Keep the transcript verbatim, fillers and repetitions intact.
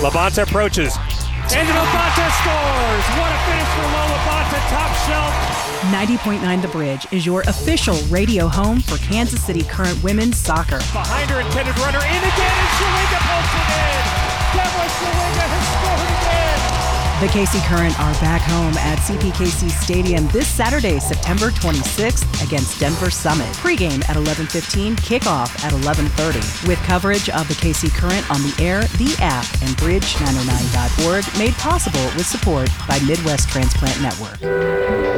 Labonte approaches. And Labonte scores! What a finish for Mo Labonte, top shelf. ninety point nine The Bridge is your official radio home for Kansas City Current women's soccer. Behind her intended runner, in again, and Shawinga pulls it in. Deborah Shawinga has scored again. The K C Current are back home at C P K C Stadium this Saturday, September twenty-sixth against Denver Summit. Pre-game at eleven fifteen, kickoff at eleven thirty. With coverage of the K C Current on the air, the app, and bridge nine oh nine dot org, made possible with support by Midwest Transplant Network.